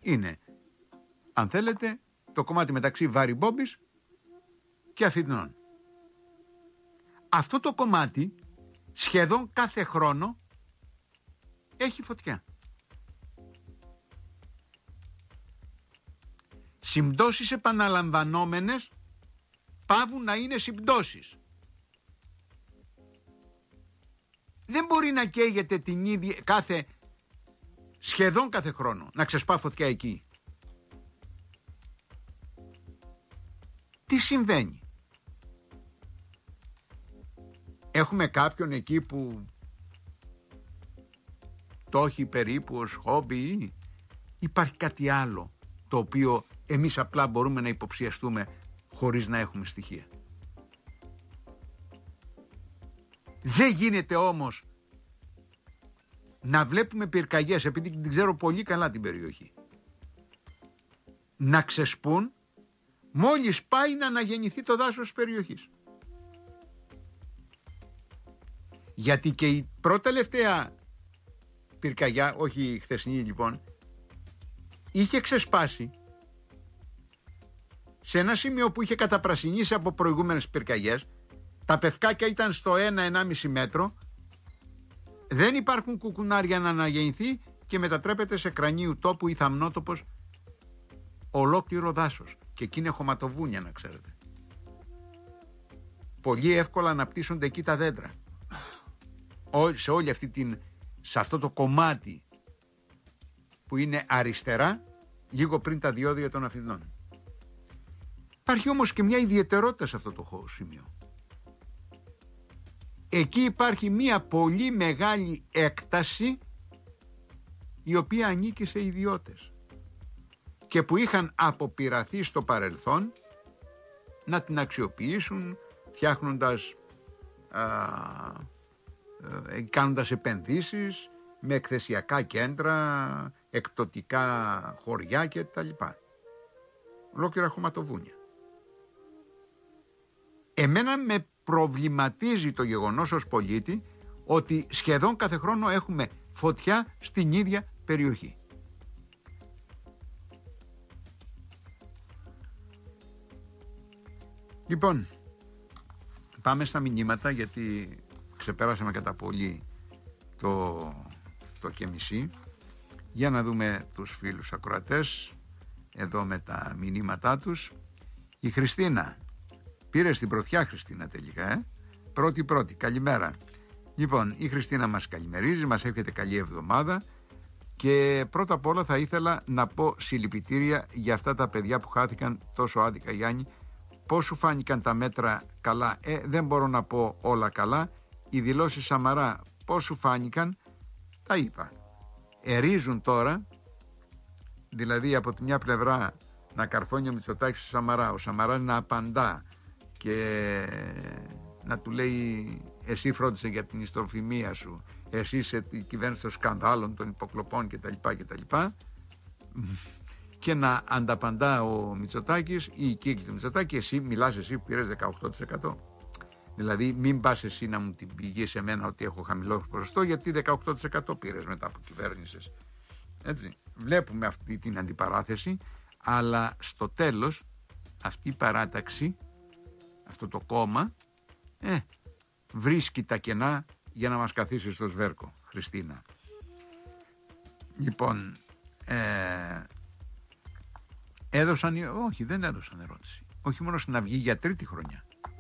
είναι, αν θέλετε, το κομμάτι μεταξύ Βαρυμπόμπης και Αθηνών. Αυτό το κομμάτι σχεδόν κάθε χρόνο έχει φωτιά. Συμπτώσεις επαναλαμβανόμενες πάβουν να είναι συμπτώσεις. Δεν μπορεί να καίγεται την ίδια σχεδόν κάθε χρόνο να ξεσπά φωτιά εκεί. Τι συμβαίνει? Έχουμε κάποιον εκεί που το έχει περίπου ως χόμπι ή υπάρχει κάτι άλλο το οποίο εμείς απλά μπορούμε να υποψιαστούμε χωρίς να έχουμε στοιχεία? Δεν γίνεται όμως να βλέπουμε πυρκαγιές, επειδή την ξέρω πολύ καλά την περιοχή, να ξεσπούν μόλις πάει να αναγεννηθεί το δάσος της περιοχής. Γιατί και η πρώτη τελευταία πυρκαγιά, όχι η χθεσινή λοιπόν, είχε ξεσπάσει σε ένα σημείο που είχε καταπρασινίσει από προηγούμενες πυρκαγιές. Τα πευκάκια ήταν στο 1-1,5 μέτρο, δεν υπάρχουν κουκουνάρια να αναγεννηθεί και μετατρέπεται σε κρανίου τόπου ή θαμνότοπος ολόκληρο δάσος. Και εκεί είναι χωματοβούνια, να ξέρετε. Πολύ εύκολα αναπτύσσονται εκεί τα δέντρα. Σε όλη σε αυτό το κομμάτι που είναι αριστερά, λίγο πριν τα διόδια των Αθηνών. Υπάρχει όμως και μια ιδιαιτερότητα σε αυτό το σημείο. Εκεί υπάρχει μια πολύ μεγάλη έκταση η οποία ανήκει σε ιδιώτες και που είχαν αποπειραθεί στο παρελθόν να την αξιοποιήσουν φτιάχνοντας, κάνοντας επενδύσεις με εκθεσιακά κέντρα, εκπτωτικά χωριά και τα λοιπά. Ολόκληρα χωματοβούνια. Εμένα με προβληματίζει το γεγονός ως πολίτη ότι σχεδόν κάθε χρόνο έχουμε φωτιά στην ίδια περιοχή. Λοιπόν, πάμε στα μηνύματα, γιατί ξεπέρασαμε κατά πολύ το και μισή. Για να δούμε τους φίλους ακροατές εδώ με τα μηνύματά τους. Η Χριστίνα πήρε στην πρωτιά, Χριστίνα, τελικά, πρώτη, καλημέρα. Λοιπόν, η Χριστίνα μας καλημερίζει, μας εύχεται καλή εβδομάδα και πρώτα απ' όλα θα ήθελα να πω συλληπιτήρια για αυτά τα παιδιά που χάθηκαν τόσο άδικα, Γιάννη. Πώς σου φάνηκαν τα μέτρα? Καλά? Δεν μπορώ να πω όλα καλά. Οι δηλώσεις Σαμαρά πώς σου φάνηκαν? Τα είπα. Ερίζουν τώρα, δηλαδή από τη μια πλευρά να καρφώνει ο Μητσοτάκης στο Σαμαρά, ο Σαμαράς να απαντά και να του λέει εσύ φρόντισε για την ιστροφημία σου, εσύ είσαι την κυβέρνηση των σκανδάλων, των υποκλοπών κτλ. Και να ανταπαντά ο Μητσοτάκης ή η κύκλη του Μητσοτάκη, εσύ μιλάς, εσύ που πήρες 18%. Δηλαδή μην πας εσύ να μου την πηγείς σε μένα ότι έχω χαμηλό ποσοστό, γιατί 18% πήρες μετά που κυβέρνησες. Έτσι, βλέπουμε αυτή την αντιπαράθεση, αλλά στο τέλος αυτή η παράταξη, αυτό το κόμμα βρίσκει τα κενά για να μας καθίσει στο σβέρκο, Χριστίνα. Λοιπόν, δεν έδωσαν ερώτηση. Όχι μόνο στην Αυγή για τρίτη χρονιά.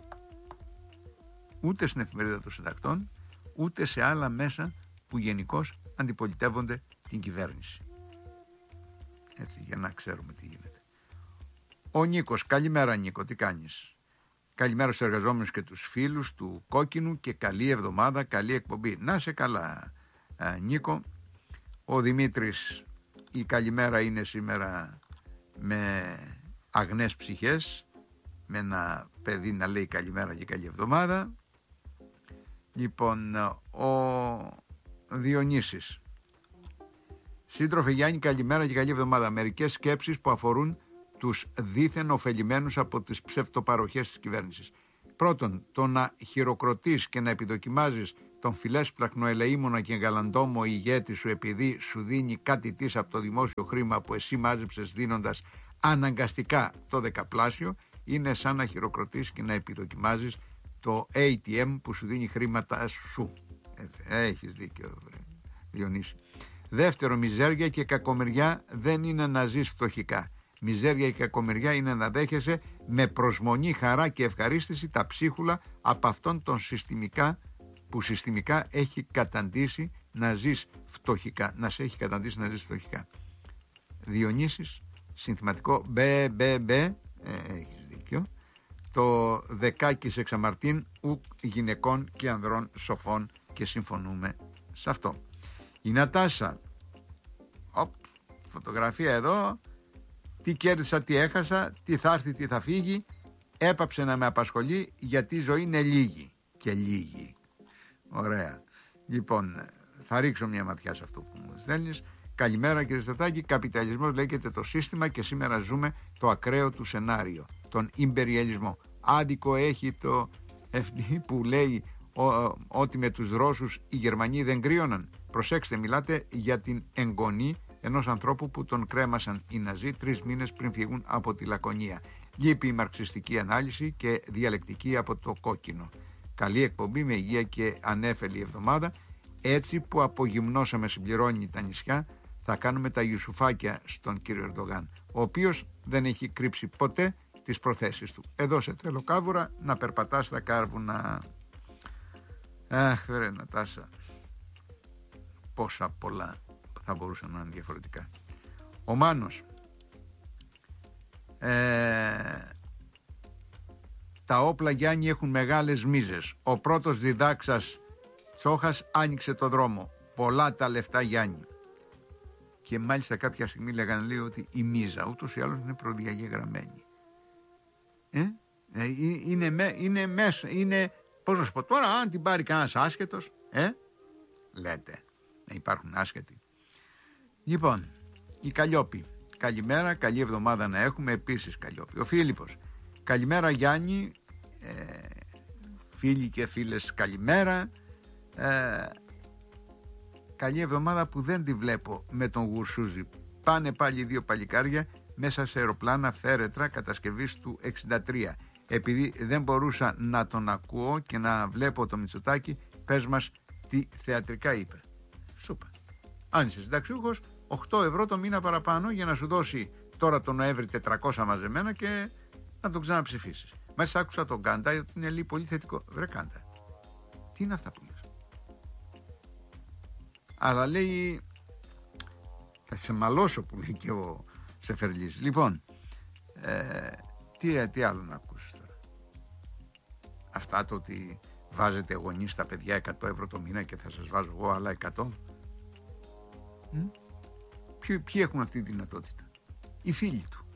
Ούτε στην Εφημερίδα των Συντακτών, ούτε σε άλλα μέσα που γενικώς αντιπολιτεύονται την κυβέρνηση. Έτσι, για να ξέρουμε τι γίνεται. Ο Νίκος, καλημέρα Νίκο, τι κάνεις? Καλημέρα στους εργαζόμενους και τους φίλους του Κόκκινου και καλή εβδομάδα, καλή εκπομπή. Να σε καλά Νίκο. Ο Δημήτρης, η καλημέρα είναι σήμερα με αγνές ψυχές, με ένα παιδί να λέει καλημέρα και καλή εβδομάδα. Λοιπόν, ο Διονύσης, σύντροφε Γιάννη, καλημέρα και καλή εβδομάδα. Μερικές σκέψεις που αφορούν τους δίθεν ωφελημένους από τις ψευτοπαροχές της κυβέρνησης. Πρώτον, το να χειροκροτείς και να επιδοκιμάζεις τον φιλέσπλαχνο ελεήμονα και γαλαντόμο ηγέτη σου επειδή σου δίνει κάτι της από το δημόσιο χρήμα που εσύ μάζεψες δίνοντας αναγκαστικά το δεκαπλάσιο, είναι σαν να χειροκροτείς και να επιδοκιμάζεις το ATM που σου δίνει χρήματα σου. Έχεις δίκιο, Διονύση. Δεύτερο, μιζέρια και κακομοιριά δεν είναι να ζεις φτωχικά. Μιζέρια και κακομοιριά είναι να δέχεσαι με προσμονή, χαρά και ευχαρίστηση τα ψίχουλα από αυτόν τον που συστημικά έχει καταντήσει να ζεις φτωχικά. Να σε έχει καταντήσει να ζεις φτωχικά. Διονύσης, συνθηματικό μπε, έχεις δίκιο. Το δεκάκης εξαμαρτίν ουκ γυναικών και ανδρών σοφών, και συμφωνούμε σε αυτό. Η Νατάσα, φωτογραφία εδώ, τι κέρδισα, τι έχασα, τι θα έρθει, τι θα φύγει, έπαψε να με απασχολεί γιατί η ζωή είναι λίγη και λίγη. Ωραία. Λοιπόν, θα ρίξω μια ματιά σε αυτό που μου στέλνεις. Καλημέρα κύριε Στατάκη, καπιταλισμός λέγεται το σύστημα και σήμερα ζούμε το ακραίο του σενάριο, τον ιμπεριαλισμό. Άδικο έχει το FD που λέει ότι με τους Ρώσους οι Γερμανοί δεν κρύωναν. Προσέξτε, μιλάτε για την εγγονή ενός ανθρώπου που τον κρέμασαν οι Ναζί 3 μήνες πριν φύγουν από τη Λακωνία. Λείπει η μαρξιστική ανάλυση και διαλεκτική από το κόκκινο. Καλή εκπομπή με υγεία και ανέφελη εβδομάδα. Έτσι που απογυμνώσαμε, συμπληρώνει τα νησιά, θα κάνουμε τα Ιουσουφάκια στον κύριο Ερντογάν, ο οποίος δεν έχει κρύψει ποτέ τις προθέσεις του. Εδώ σε θέλω κάβουρα να περπατάς στα κάρβουνα. Αχ, βρε Νατάσα, πόσα πολλά θα μπορούσαν να είναι διαφορετικά. Ο Μάνος, τα όπλα Γιάννη έχουν μεγάλες μίζες. Ο πρώτος διδάξας Τσόχας άνοιξε το δρόμο. Πολλά τα λεφτά Γιάννη. Και μάλιστα κάποια στιγμή λέγανε, λέει, ότι η μίζα ούτως ή άλλως είναι προδιαγεγραμμένη. Είναι μέσα, είναι, πώς να σου πω τώρα, αν την πάρει κανένας άσχετος, λέτε, υπάρχουν άσχετοι. Λοιπόν, η Καλλιόπη, καλημέρα, καλή εβδομάδα να έχουμε, επίσης Καλλιόπη. Ο Φίλιππος, καλημέρα Γιάννη, φίλοι και φίλες καλημέρα, καλή εβδομάδα που δεν τη βλέπω με τον Γουρσούζη. Πάνε πάλι 2 παλικάρια μέσα σε αεροπλάνα φέρετρα κατασκευής του 63. Επειδή δεν μπορούσα να τον ακούω και να βλέπω το Μητσοτάκη, πες μας τι θεατρικά είπε. Σούπα. Αν είσαι συνταξιούχος, 8 ευρώ το μήνα παραπάνω για να σου δώσει τώρα τον Νοέμβρη 400 μαζεμένα και να τον ξαναψηφίσεις. Μάλιστα άκουσα τον Κάντα, ότι είναι λίγο πολύ θετικό. Βρε Κάντα, τι είναι αυτά που λες? Αλλά λέει, θα σε μαλώσω που λέει και ο Σεφερλής. Λοιπόν, τι άλλο να ακούσεις τώρα? Αυτά το ότι βάζετε γονείς στα παιδιά 100 ευρώ το μήνα και θα σας βάζω εγώ άλλα 100. Ποιοι έχουν αυτή τη δυνατότητα? Οι φίλοι του.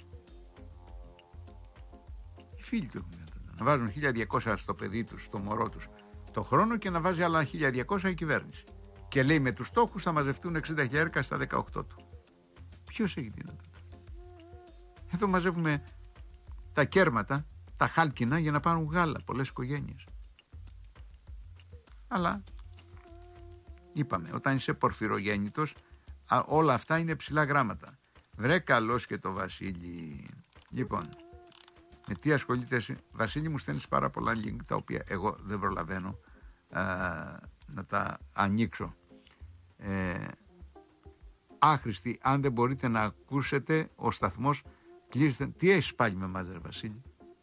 Οι φίλοι του έχουν δυνατότητα να βάζουν 1.200 στο παιδί τους, στο μωρό τους το χρόνο και να βάζει άλλα 1.200 η κυβέρνηση. Και λέει με τους στόχους θα μαζευτούν 60.000 στα 18 του. Ποιος έχει δυνατότητα? Εδώ μαζεύουμε τα κέρματα, τα χάλκινα για να πάρουν γάλα πολλές οικογένειες. Αλλά είπαμε, όταν είσαι πορφυρογέννητος, όλα αυτά είναι ψηλά γράμματα. Βρε καλώς και το Βασίλη. Λοιπόν, με τι ασχολείται εσύ? Βασίλη, μου στέλνεις πάρα πολλά link τα οποία εγώ δεν προλαβαίνω να τα ανοίξω. Άχρηστη, αν δεν μπορείτε να ακούσετε, ο σταθμός κλείζεται. Τι έχεις πάλι με μας, ρε Βασίλη?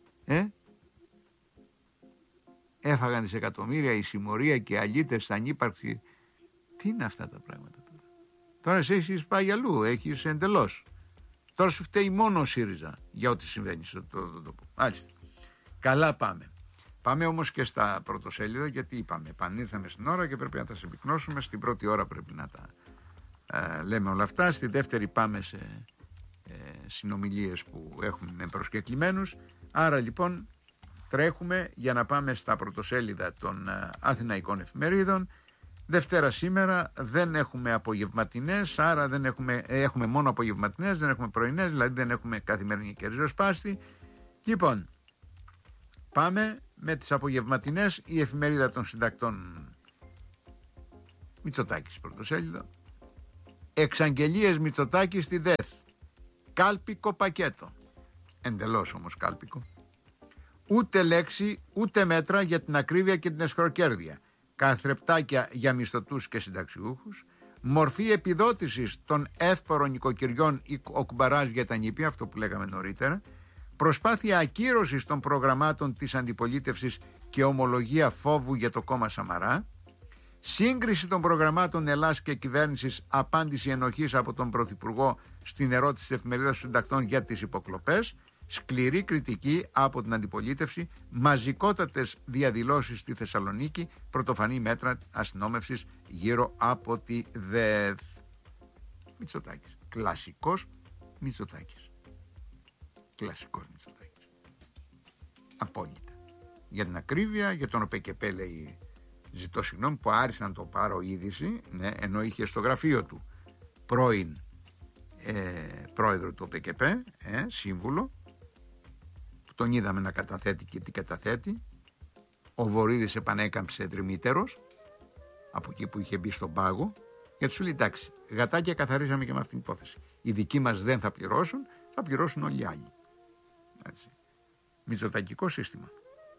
Έφαγαν δισεκατομμύρια η συμμορία και οι αλήτες στα ανύπαρξη. Τι είναι αυτά τα πράγματα τώρα? Τώρα εσύ έχεις πάει αλλού, έχεις εντελώς. Τώρα σου φταίει μόνο ο ΣΥΡΙΖΑ για ό,τι συμβαίνει στον τόπο. Μάλιστα. Καλά πάμε. Πάμε όμως και στα πρωτοσέλιδα, γιατί είπαμε, επανήλθαμε στην ώρα και πρέπει να τα συμπυκνώσουμε. Στην πρώτη ώρα πρέπει να τα λέμε όλα αυτά. Στη δεύτερη πάμε σε συνομιλίες που έχουμε με προσκεκλημένους. Άρα λοιπόν τρέχουμε για να πάμε στα πρωτοσέλιδα των αθηναϊκών εφημερίδων. Δευτέρα σήμερα δεν έχουμε απογευματινές, άρα δεν έχουμε μόνο απογευματινές, δεν έχουμε πρωινές, δηλαδή δεν έχουμε καθημερινή και ριζοσπάστη. Λοιπόν, πάμε με τις απογευματινές η εφημερίδα των συντακτών Μητσοτάκης πρωτοσέλιδο. Εξαγγελίες Μητσοτάκη στη ΔΕΘ. Κάλπικο πακέτο. Εντελώς όμως κάλπικο. Ούτε λέξη, ούτε μέτρα για την ακρίβεια και την εσχροκέρδεια. Καθρεπτάκια για μισθωτούς και συνταξιούχους. Μορφή επιδότησης των εύπορων οικοκυριών ή ο κουμπαράζ για τα νήπια, αυτό που λέγαμε νωρίτερα. Προσπάθεια ακύρωσης των προγραμμάτων της αντιπολίτευσης και ομολογία φόβου για το κόμμα Σαμαρά. Σύγκριση των προγραμμάτων Ελλάς και κυβέρνησης, απάντηση ενοχής από τον Πρωθυπουργό στην ερώτηση της εφημερίδας των συντακτών για τις υποκλοπές. Σκληρή κριτική από την αντιπολίτευση, μαζικότατες διαδηλώσεις στη Θεσσαλονίκη, πρωτοφανή μέτρα αστυνόμευσης γύρω από τη ΔΕΘ. Μητσοτάκης. Κλασικός Μητσοτάκης. Κλασικός Μητσοτάκης. Απόλυτα. Για την ακρίβεια, για τον ΟΠΕΚΕΠΕ λέει ζητώ συγγνώμη που άρχισε να το πάρω είδηση, ναι, ενώ είχε στο γραφείο του πρώην πρόεδρο του ΟΠΕΚΕΠΕ, σύμβουλο, που τον είδαμε να καταθέτει και τι καταθέτει. Ο Βορίδης επανέκαμψε τριμήτερος από εκεί που είχε μπει στον πάγο, γιατί σου λέει εντάξει, γατάκια καθαρίζαμε και με αυτήν την υπόθεση. Οι δικοί μας δεν θα πληρώσουν, θα πληρώσουν όλοι οι άλλοι. Έτσι. Μητσοτακικό σύστημα.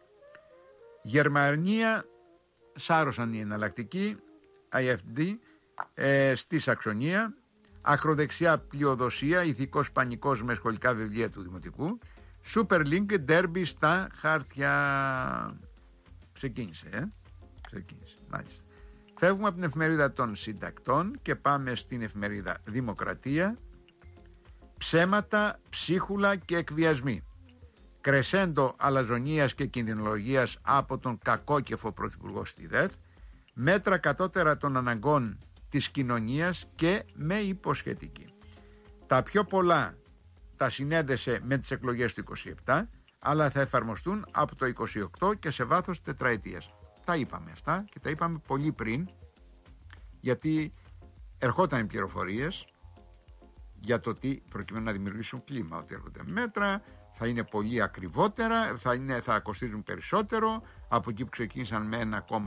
Γερμανία, σάρωσαν οι εναλλακτικοί, IFD, στη Σαξονία. Ακροδεξιά πλειοδοσία, ηθικός πανικός με σχολικά βιβλία του Δημοτικού. Super League, ντέρμπι στα χάρτια. Ξεκίνησε, Ξεκίνησε, μάλιστα. Φεύγουμε από την εφημερίδα των συντακτών και πάμε στην εφημερίδα Δημοκρατία. Ψέματα, ψίχουλα και εκβιασμοί. Κρεσέντο αλαζονίας και κινδυνολογίας από τον κακόκεφο πρωθυπουργό στη ΔΕΘ. Μέτρα κατώτερα των αναγκών της κοινωνίας και με υποσχετική. Τα πιο πολλά τα συνέδεσε με τις εκλογές του 27, αλλά θα εφαρμοστούν από το 28 και σε βάθος τετραετίας. Τα είπαμε αυτά και τα είπαμε πολύ πριν, γιατί ερχόταν οι πληροφορίες για το τι, προκειμένου να δημιουργήσουν κλίμα, ότι έρχονται μέτρα, θα είναι πολύ ακριβότερα, θα κοστίζουν περισσότερο, από εκεί που ξεκίνησαν με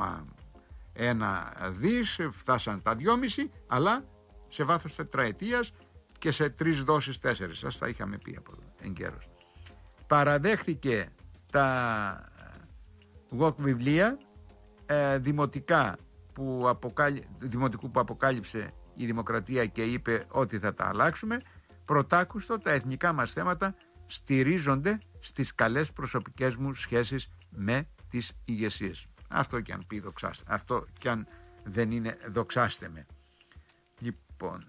1,1 δις, φτάσαν τα 2,5, αλλά σε βάθος τετραετίας και σε 3 δόσεις 4. Σας τα είχαμε πει από εδώ, εγκαίρως. Παραδέχθηκε τα βιβλία δημοτικού που αποκάλυψε η Δημοκρατία και είπε ότι θα τα αλλάξουμε. Πρωτάκουστο, τα εθνικά μας θέματα στηρίζονται στις καλές προσωπικές μου σχέσεις με τις ηγεσίες. Αυτό και αν πει δοξάστε, αυτό και αν δεν είναι δοξάστε με. Λοιπόν,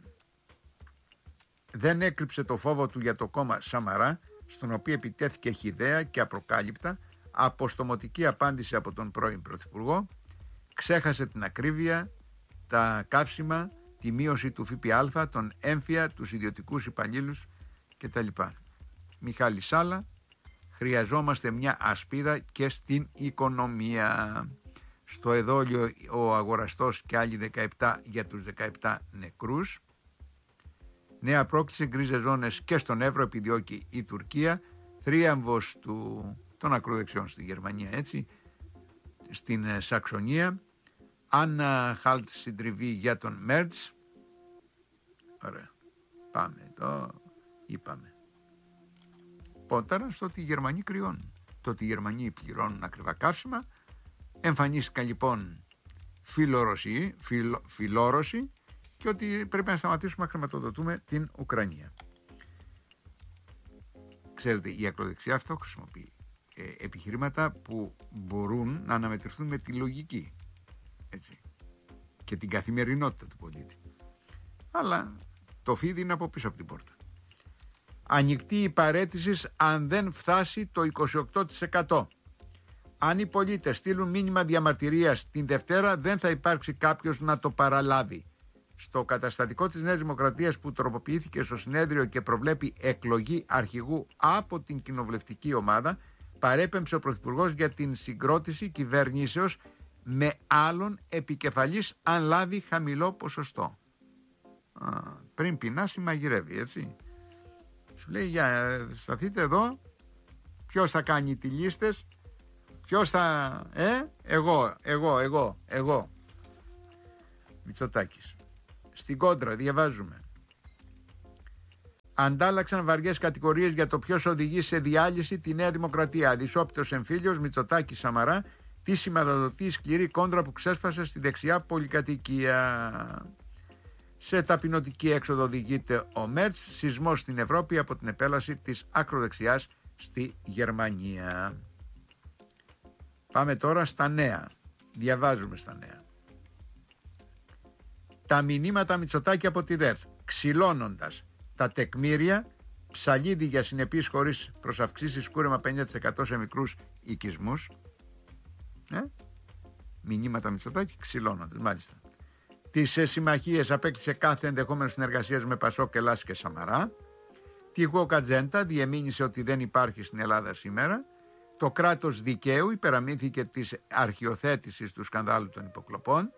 δεν έκρυψε το φόβο του για το κόμμα Σαμαρά, στον οποίο επιτέθηκε χυδαία και απροκάλυπτα, αποστομωτική απάντηση από τον πρώην Πρωθυπουργό, ξέχασε την ακρίβεια, τα καύσιμα, τη μείωση του ΦΠΑ, τον έμφυα, τους ιδιωτικούς υπαλλήλους κτλ. Μιχάλη Σάλα, χρειαζόμαστε μια ασπίδα και στην οικονομία. Στο εδόλιο ο αγοραστός και άλλοι 17 για τους 17 νεκρούς. Νέα πρόκληση, γκρίζες ζώνες και στον Εύρο επιδιώκει η Τουρκία. Θρίαμβος των ακροδεξιών στη Γερμανία, έτσι. Στην Σαξονία. Άννα Χάλτ συντριβή για τον Μέρτς. Ωραία. Πάμε, το είπαμε. Πότερα στο ότι οι Γερμανοί κρυώνουν. Το ότι οι Γερμανοί πληρώνουν ακριβά καύσιμα. Εμφανίστηκαν λοιπόν φιλόρωσοι και ότι πρέπει να σταματήσουμε να χρηματοδοτούμε την Ουκρανία. Ξέρετε, η ακροδεξιά αυτό χρησιμοποιεί επιχειρήματα που μπορούν να αναμετρηθούν με τη λογική, έτσι, και την καθημερινότητα του πολίτη. Αλλά το φίδι είναι από πίσω από την πόρτα. Ανοιχτή η παραίτηση αν δεν φτάσει το 28%. Αν οι πολίτες στείλουν μήνυμα διαμαρτυρίας την Δευτέρα, δεν θα υπάρξει κάποιος να το παραλάβει. Στο καταστατικό της Νέας Δημοκρατίας που τροποποιήθηκε στο συνέδριο και προβλέπει εκλογή αρχηγού από την κοινοβουλευτική ομάδα, παρέπεμψε ο Πρωθυπουργός για την συγκρότηση κυβερνήσεως με άλλον επικεφαλής αν λάβει χαμηλό ποσοστό. Πριν πεινάσει μαγειρεύει, έτσι. Σου λέει, για σταθείτε εδώ, ποιος θα κάνει τις λίστες, Ποιος θα... Εγώ. Μητσοτάκης. Στην κόντρα διαβάζουμε. Αντάλλαξαν βαριές κατηγορίες για το ποιος οδηγεί σε διάλυση τη Νέα Δημοκρατία. Αδυσόπιτος εμφύλιος Μητσοτάκης Σαμαρά, τη σηματοδοτεί σκληρή κόντρα που ξέσπασε στη δεξιά πολυκατοικία. Σε ταπεινωτική έξοδο οδηγείται ο Μέρτς, σεισμός στην Ευρώπη από την επέλαση της ακροδεξιάς στη Γερμανία. Πάμε τώρα στα νέα. Διαβάζουμε στα νέα. Τα μηνύματα Μητσοτάκη από τη ΔΕΘ, ξυλώνοντας τα τεκμήρια, ψαλίδι για συνεπείς χωρίς προσαυξήσεις, κούρεμα 50% σε μικρούς οικισμούς. Μηνύματα Μητσοτάκη ξυλώνοντας, μάλιστα. Τις συμμαχίες απέκτησε κάθε ενδεχόμενο συνεργασίας με Πασόκ, Ελλάς και Σαμαρά. Τη Γουοκατζέντα διεμήνυσε ότι δεν υπάρχει στην Ελλάδα σήμερα. Το κράτος δικαίου υπεραμείνθηκε της αρχιοθέτησης του σκανδάλου των υποκλοπών.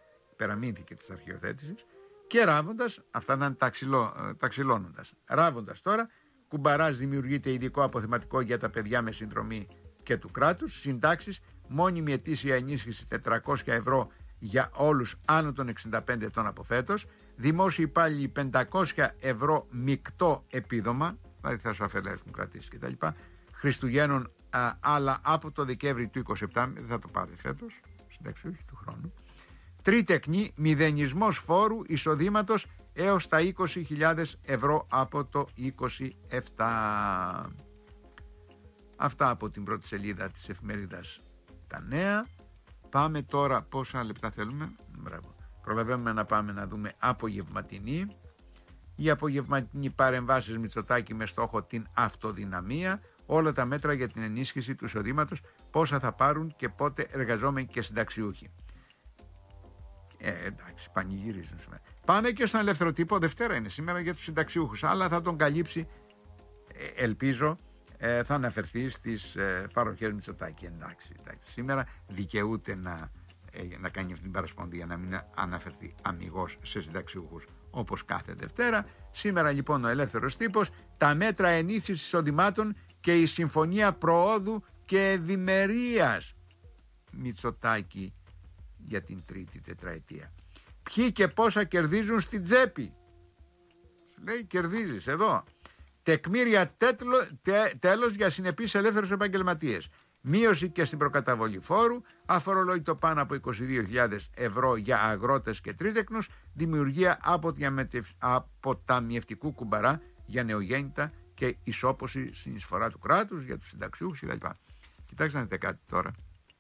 Και ράβοντας, αυτά ήταν τα ξυλώνοντας. Ράβοντας τώρα, Κουμπαράς δημιουργείται ειδικό αποθεματικό για τα παιδιά με συνδρομή και του κράτους. Συντάξεις, μόνιμη ετήσια ενίσχυση 400 ευρώ για όλους άνω των 65 ετών από φέτος. Δημόσιοι υπάλληλοι 500 ευρώ μεικτό επίδομα, δηλαδή θα σου αφαιρέσουν κρατήσεις κτλ. Χριστουγέννων, αλλά από το Δεκέμβρη του 27, δεν θα το πάρει φέτος, συνταξιούχοι του χρόνου. Τρίτεκνη, μηδενισμός φόρου εισοδήματος έως τα 20.000 ευρώ από το 27. Αυτά από την πρώτη σελίδα της εφημερίδας Τα Νέα. Πάμε τώρα, πόσα λεπτά θέλουμε? Μπράβο. Προλαβαίνουμε να πάμε να δούμε απογευματινή. Οι απογευματινοί παρεμβάσεις Μητσοτάκη με στόχο την αυτοδυναμία. Όλα τα μέτρα για την ενίσχυση του εισοδήματος, πόσα θα πάρουν και πότε εργαζόμενοι και συνταξιούχοι. Εντάξει, πανηγυρίζουν σήμερα. Πάμε και στον ελεύθερο τύπο. Δευτέρα είναι σήμερα για τους συνταξιούχους, αλλά θα τον καλύψει, ελπίζω, θα αναφερθεί στις παροχές Μητσοτάκη. Εντάξει, σήμερα δικαιούται να κάνει αυτή την παρασπονδία, να μην αναφερθεί αμιγώς σε συνταξιούχους όπως κάθε Δευτέρα. Σήμερα λοιπόν ο ελεύθερος τύπος, τα μέτρα ενίσχυσης εισοδημάτων και η συμφωνία προόδου και ευημερίας Μητσοτάκη για την τρίτη τετραετία. Ποιοι και πόσα κερδίζουν στην τσέπη? Λέει κερδίζεις εδώ. Τεκμήρια τέλος για συνεπείς ελεύθερους επαγγελματίες. Μείωση και στην προκαταβολή φόρου. Αφορολόγητο πάνω από 22.000 ευρώ για αγρότες και τρίτεκνους. Δημιουργία αποταμιευτικού κουμπαρά για νεογέννητα και ισόποση στην εισφορά του κράτους για τους συνταξιούχους κτλ. Κοιτάξτε να δείτε κάτι τώρα.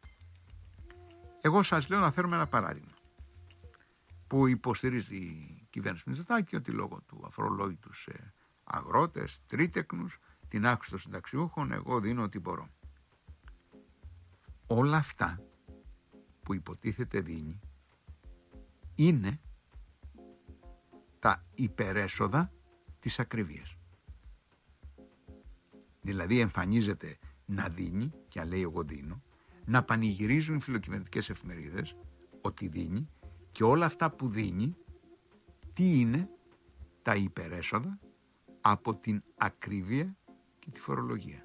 Εγώ σας λέω να φέρουμε ένα παράδειγμα που υποστηρίζει η κυβέρνηση Μητσοτάκη ότι λόγω του αφορολόγητου σε αγρότες, τρίτεκνους, την άκουση των συνταξιούχων, εγώ δίνω ό,τι μπορώ. Όλα αυτά που υποτίθεται δίνει είναι τα υπερέσοδα της ακρίβειας. Δηλαδή εμφανίζεται να δίνει, και λέει εγώ δίνω, να πανηγυρίζουν οι φιλοκυβερνητικές εφημερίδες ότι δίνει, και όλα αυτά που δίνει τι είναι? Τα υπερέσοδα από την ακρίβεια και τη φορολογία,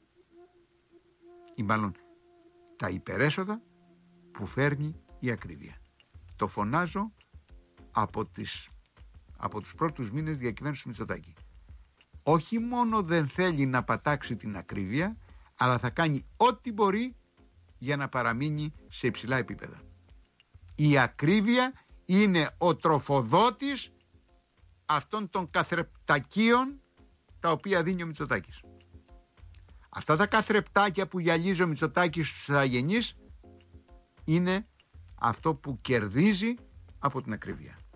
ή μάλλον τα υπερέσοδα που φέρνει η ακρίβεια. Το φωνάζω από τους πρώτους μήνες διακυβέρνησης Μητσοτάκη. Όχι μόνο δεν θέλει να πατάξει την ακρίβεια, αλλά θα κάνει ό,τι μπορεί για να παραμείνει σε υψηλά επίπεδα. Η ακρίβεια είναι ο τροφοδότης αυτών των καθρεπτακίων τα οποία δίνει ο Μητσοτάκης. Αυτά τα καθρεπτάκια που γυαλίζει ο Μητσοτάκης στους αγενείς είναι αυτό που κερδίζει από την ακρίβεια.